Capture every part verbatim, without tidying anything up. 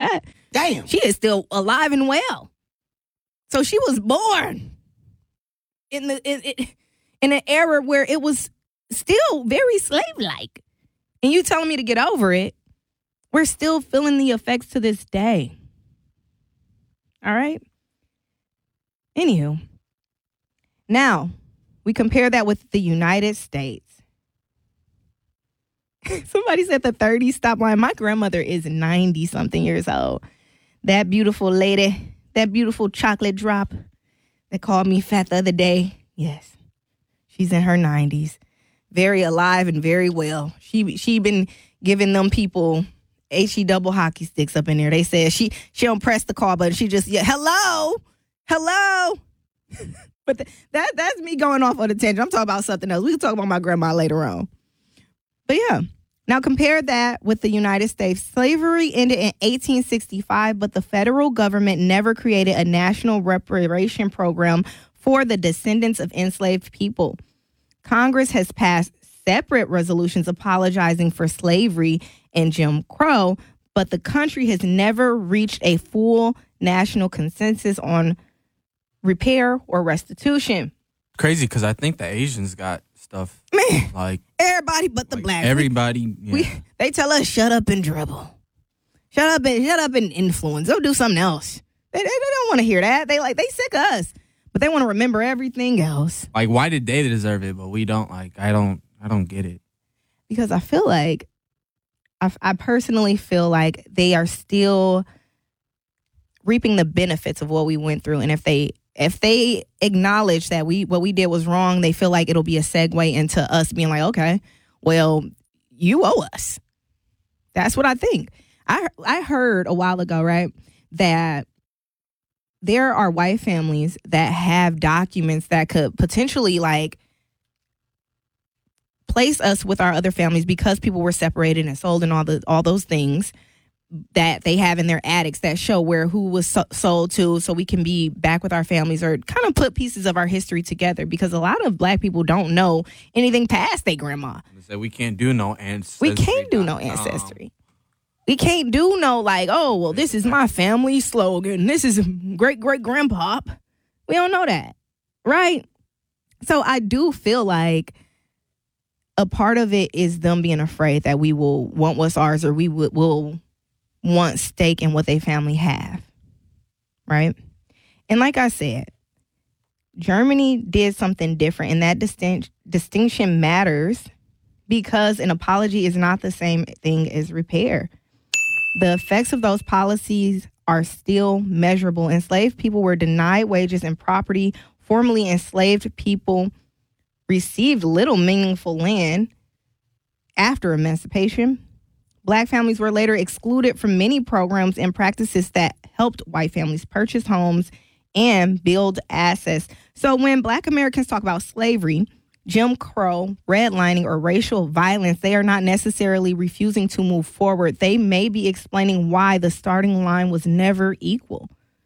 that. Damn. She is still alive and well. So she was born in the in, in, in an era where it was still very slave-like. And you telling me to get over it, we're still feeling the effects to this day. All right? Anywho, now we compare that with the United States. Somebody said the thirties stop line. My grandmother is ninety-something years old. That beautiful lady, that beautiful chocolate drop that called me fat the other day. Yes, she's in her nineties. Very alive and very well. She she been giving them people H E double hockey sticks up in there. They said she she don't press the call button. She just, yeah, hello, hello. But the, that that's me going off on a tangent. I'm talking about something else. We can talk about my grandma later on. But yeah, now compare that with the United States. Slavery ended in eighteen sixty-five, but the federal government never created a national reparation program for the descendants of enslaved people. Congress has passed separate resolutions apologizing for slavery and Jim Crow, but the country has never reached a full national consensus on repair or restitution. Crazy, because I think the Asians got stuff. Man, like everybody but the like blacks. Everybody. Yeah. We, they tell us shut up and dribble. Shut up and shut up and influence. Go do something else. They, they, they don't want to hear that. They like they sick of us, but they want to remember everything else. Like, why did they deserve it, but we don't? Like, I don't. I don't get it. Because I feel like, I, I personally feel like they are still reaping the benefits of what we went through, and if they if they acknowledge that we what we did was wrong, they feel like it'll be a segue into us being like, okay, well, you owe us. That's what I think. I I heard a while ago, right, that there are white families that have documents that could potentially like place us with our other families because people were separated and sold and all the all those things that they have in their attics that show where who was so- sold to, so we can be back with our families or kind of put pieces of our history together, because a lot of black people don't know anything past their grandma. So we can't do no ancestry. We can't do no ancestry. We can't do no like, oh, well, this is my family slogan. This is great great grandpa. We don't know that, right? So I do feel like a part of it is them being afraid that we will want what's ours, or we will, will want stake in what they family have, right? And like I said, Germany did something different, and that distinct, distinction matters because an apology is not the same thing as repair. The effects of those policies are still measurable. Enslaved people were denied wages and property. Formerly enslaved people received little meaningful land after emancipation. Black families were later excluded from many programs and practices that helped white families purchase homes and build assets. So when Black Americans talk about slavery, Jim Crow, redlining, or racial violence, they are not necessarily refusing to move forward. They may be explaining why the starting line was never equal.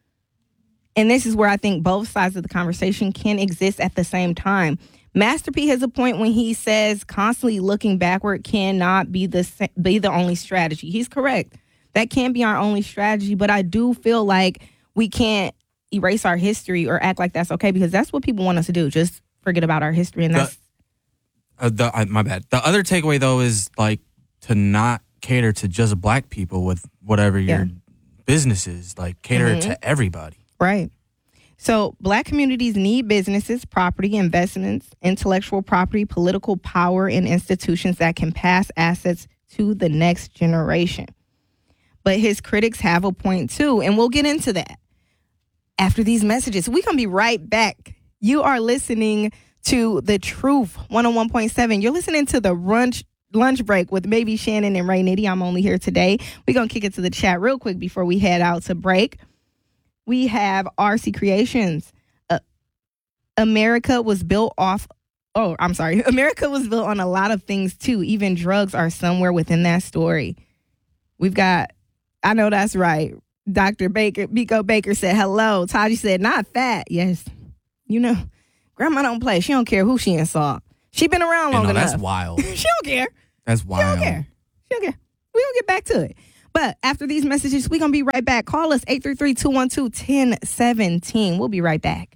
And this is where I think both sides of the conversation can exist at the same time. Master P has a point when he says constantly looking backward cannot be the be the only strategy. He's correct. That can't be our only strategy, but I do feel like we can't erase our history or act like that's okay, because that's what people want us to do. Just forget about our history, and that's... The, uh, the, uh, my bad. The other takeaway, though, is like to not cater to just black people with whatever your Yeah. business is. Like, cater Mhm. to everybody. Right. So black communities need businesses, property, investments, intellectual property, political power, and institutions that can pass assets to the next generation. But his critics have a point too, and we'll get into that after these messages. We're going to be right back. You are listening to The Truth one oh one point seven. You're listening to the lunch lunch break with Baby Shannon and Ray Nitty. I'm only here today. We're going to kick it to the chat real quick before we head out to break. We have R C Creations. Uh, America was built off, oh, I'm sorry. America was built on a lot of things, too. Even drugs are somewhere within that story. We've got, I know that's right. Doctor Baker, Biko Baker said hello. Taji said, not fat. Yes. You know, grandma don't play. She don't care who she insult. She been around long You know, enough. that's wild. She don't care. That's She wild. don't care. She don't care. We don't get back to it. But after these messages, we're going to be right back. Call us eight three three, two one two, one zero one seven. We'll be right back.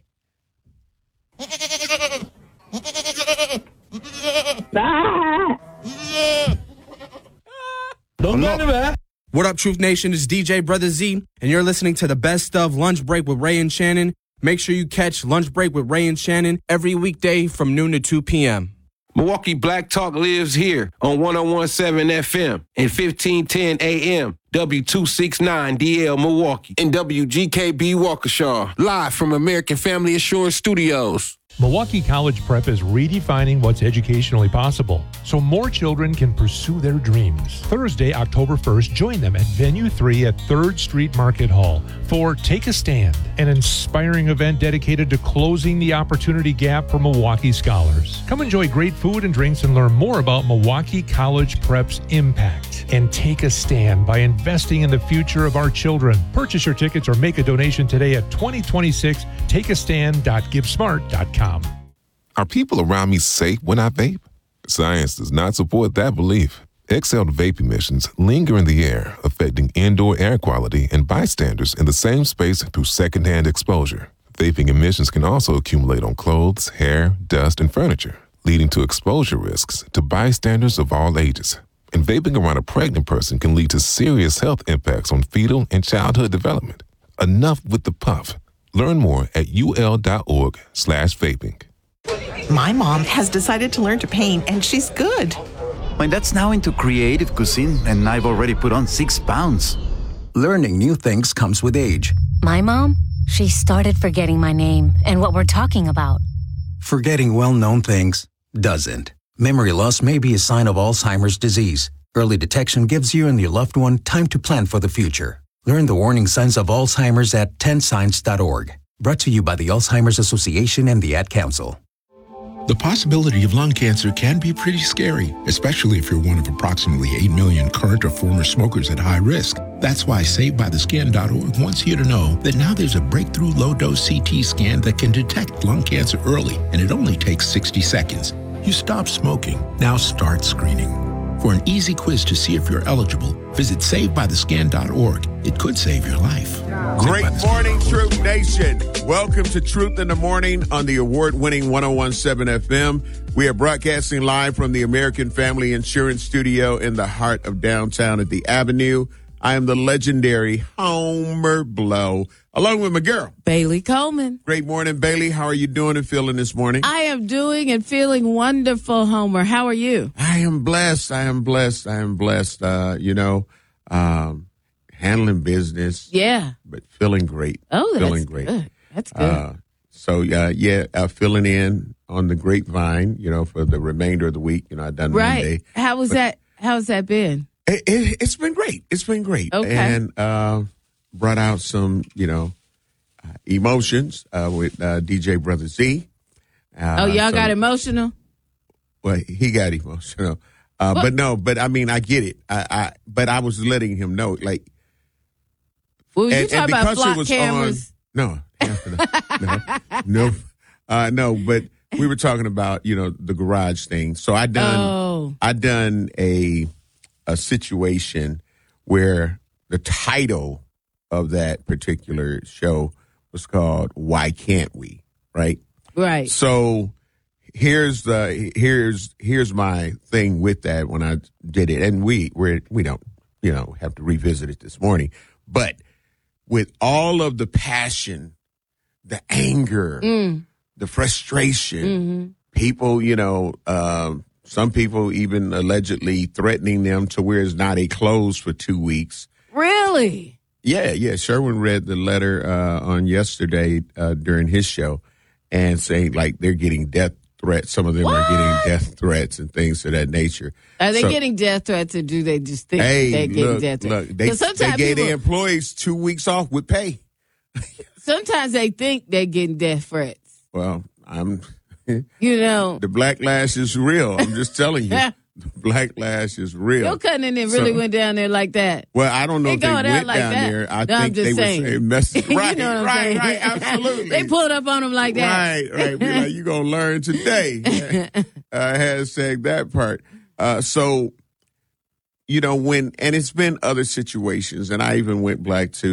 Don't get it, man. What up, Truth Nation? It's D J Brother Z, and you're listening to the best of Lunch Break with Ray and Shannon. Make sure you catch Lunch Break with Ray and Shannon every weekday from noon to two p.m. Milwaukee Black Talk lives here on one oh one point seven F M and fifteen ten A M, W two sixty-nine D L Milwaukee, and W G K B Waukesha, live from American Family Insurance Studios. Milwaukee College Prep is redefining what's educationally possible so more children can pursue their dreams. Thursday, October first, join them at Venue three at third Street Market Hall for Take a Stand, an inspiring event dedicated to closing the opportunity gap for Milwaukee scholars. Come enjoy great food and drinks and learn more about Milwaukee College Prep's impact. And take a stand by investing in the future of our children. Purchase your tickets or make a donation today at twenty twenty-six take a stand dot give smart dot com. Are people around me safe when I vape? Science does not support that belief. Exhaled vape emissions linger in the air, affecting indoor air quality and bystanders in the same space through secondhand exposure. Vaping emissions can also accumulate on clothes, hair, dust, and furniture, leading to exposure risks to bystanders of all ages. And vaping around a pregnant person can lead to serious health impacts on fetal and childhood development. Enough with the puff. Learn more at ul.org slash vaping. My mom has decided to learn to paint, and she's good. My dad's now into creative cuisine, and I've already put on six pounds. Learning new things comes with age. My mom, she started forgetting my name and what we're talking about. Forgetting well-known things doesn't. Memory loss may be a sign of Alzheimer's disease. Early detection gives you and your loved one time to plan for the future. Learn the warning signs of Alzheimer's at ten signs dot org. Brought to you by the Alzheimer's Association and the Ad Council. The possibility of lung cancer can be pretty scary, especially if you're one of approximately eight million current or former smokers at high risk. That's why Saved By The Skin dot org wants you to know that now there's a breakthrough low-dose C T scan that can detect lung cancer early, and it only takes sixty seconds. You stop smoking. Now start screening. For an easy quiz to see if you're eligible, visit Saved By The Skin dot org. It could save your life. Great morning, Truth Nation. Welcome to Truth in the Morning on the award-winning one oh one point seven F M. We are broadcasting live from the American Family Insurance Studio in the heart of downtown at the Avenue. I am the legendary Homer Blow, along with my girl, Bailey Coleman. Great morning, Bailey. How are you doing and feeling this morning? I am doing and feeling wonderful, Homer. How are you? I am blessed. I am blessed. I am blessed. Uh, you know, um, handling business. Yeah. But feeling great. Oh, that's feeling great. good. That's good. Uh, so, uh, yeah, uh, filling in on the grapevine, you know, for the remainder of the week. You know, I done right. Monday. How was but that? How's that been? It, it, it's been great. It's been great. Okay. And uh, brought out some, you know, uh, emotions uh, with uh, D J Brother Z. Uh, oh, y'all so, got emotional? Well, he got emotional. Uh, but no, but I mean, I get it. I, I but I was letting him know, like. Well, and, you talking about flock cameras? On, no, no, no, uh, no. But we were talking about, you know, the garage thing. So I done, oh. I done a. a situation where the title of that particular show was called Why Can't We? Right? Right. So here's the here's here's my thing with that when I did it. And we we we don't, you know, have to revisit it this morning. But with all of the passion, the anger, mm. the frustration, mm-hmm. people, you know, um, some people even allegedly threatening them to where it's not a close for two weeks. Really? Yeah, yeah. Sherwin read the letter uh, on yesterday uh, during his show and saying, like, they're getting death threats. Some of them what? are getting death threats and things of that nature. Are they so, getting death threats, or do they just think hey, they're getting look, death threats? Look, they, they gave people, their employees two weeks off with pay. Sometimes they think they're getting death threats. Well, I'm... You know, the black lash is real. I'm just telling you, the black lash is real. Your cousin didn't really so, went down there like that. Well, I don't know they if they went down, like down there. I no, think they saying. were saying message. Right, you know right, saying? right. Absolutely. They pulled up on them like that. Right, right. Be like, you gonna learn today. uh, hashtag that part. Uh, so you know, when, and it's been other situations, and I even went black too.